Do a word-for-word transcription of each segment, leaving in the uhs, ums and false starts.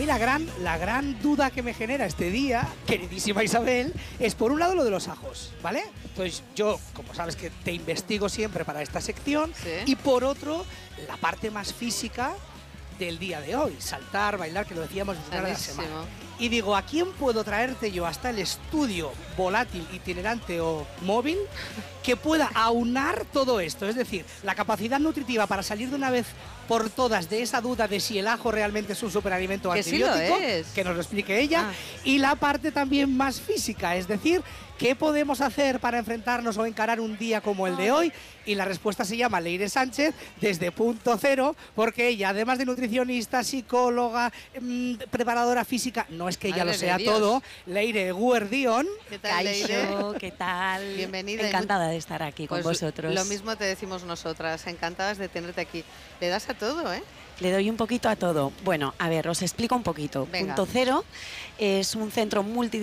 la gran, la gran duda que me genera este día, queridísima Isabel, es por un lado lo de los ajos, ¿vale? Entonces yo, como sabes que te investigo siempre para esta sección, Sí. y por otro, la parte más física del día de hoy, saltar, bailar, que lo decíamos disfrutar de la Sanísimo. semana. Y digo, ¿a quién puedo traerte yo hasta el estudio volátil, itinerante o móvil que pueda aunar todo esto? Es decir, la capacidad nutritiva para salir de una vez por todas de esa duda de si el ajo realmente es un superalimento Que sí lo antibiótico, es. que nos lo explique ella, Ah. y la parte también más física, es decir, ¿qué podemos hacer para enfrentarnos o encarar un día como el de hoy? Y la respuesta se llama Leire Sánchez desde Punto Cero, porque ella, además de nutricionista, psicóloga, mmm, preparadora física, no es que ella Madre lo de sea Dios. todo, Leire Guardión. ¿Qué tal, Leire? Kaixo, ¿qué tal? Bienvenida. Encantada de estar aquí con Pues vosotros. lo mismo te decimos nosotras, encantadas de tenerte aquí. Le das a todo, ¿eh? Le doy un poquito a todo. Bueno, a ver, os explico un poquito. Venga. Punto Cero es un centro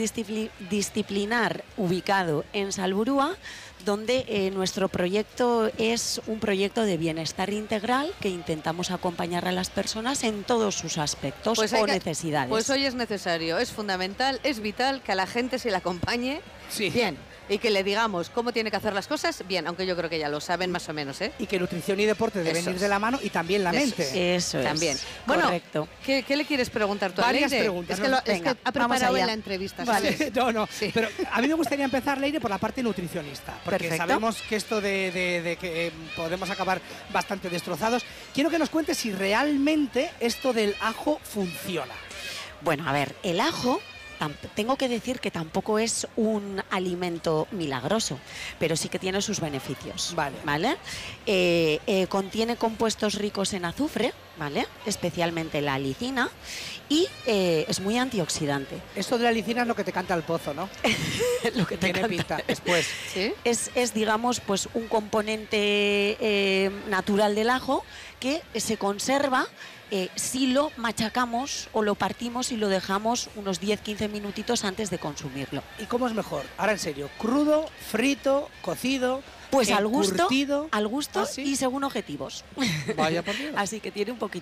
multidisciplinar ubicado en Salburua, donde eh, nuestro proyecto es un proyecto de bienestar integral que intentamos acompañar a las personas en todos sus aspectos Pues hay o que- necesidades. Pues hoy es necesario, es fundamental, es vital que a la gente se le acompañe Sí. bien y que le digamos cómo tiene que hacer las cosas bien, aunque yo creo que ya lo saben más o menos, ¿eh? Y que nutrición y deporte deben Eso ir es. de la mano y también la Eso mente. Eso es. También. Bueno, Correcto. ¿qué, qué le quieres preguntar tú a Varias Leire? preguntas, Es que, ¿no? lo, es Venga, que ha vamos preparado allá. en la entrevista, Vale. ¿sabes? No, no, Sí. pero a mí me gustaría empezar, Leire, por la parte nutricionista, porque Perfecto. sabemos que esto de, de- de que eh, podemos acabar bastante destrozados. Quiero que nos cuentes si realmente esto del ajo funciona. Bueno, a ver, el ajo, tam- tengo que decir que tampoco es un alimento milagroso, pero sí que tiene sus beneficios. Vale. ¿Vale? Eh, eh, contiene compuestos ricos en azufre, ¿vale? Especialmente la alicina, y eh, es muy antioxidante. Esto de la alicina es lo que te canta el pozo, ¿no? Lo que te Tiene canta. pinta. Después. ¿Sí? Es, es, digamos, pues un componente eh, natural del ajo que se conserva eh, si lo machacamos o lo partimos y lo dejamos unos diez a quince minutitos antes de consumirlo. ¿Y cómo es mejor? Ahora en serio, ¿crudo, frito, cocido? Pues al gusto, encurtido? al gusto ¿Ah, sí? y según objetivos. Vaya por Dios. Así que tiene un poquito